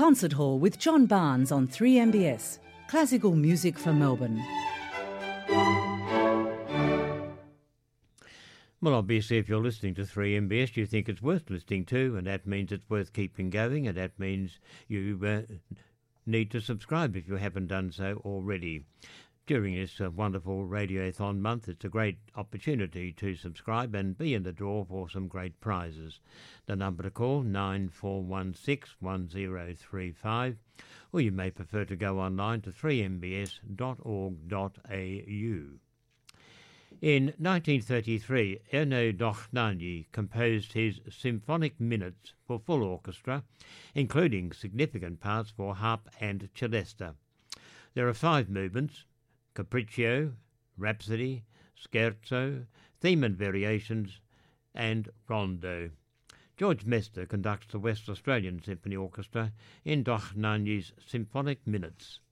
Concert Hall with John Barnes on 3MBS. Classical music for Melbourne. Well, obviously, if you're listening to 3MBS, you think it's worth listening to, and that means it's worth keeping going, and that means you need to subscribe if you haven't done so already. During this wonderful Radiothon month, it's a great opportunity to subscribe and be in the draw for some great prizes. The number to call, 94161035, or you may prefer to go online to 3mbs.org.au. In 1933, Ernő Dochnányi composed his symphonic minutes for full orchestra, including significant parts for harp and celesta. There are 5 movements: Capriccio, Rhapsody, Scherzo, Theme and Variations, and Rondo. George Mester conducts the West Australian Symphony Orchestra in Dochnányi's Symphonic Minutes.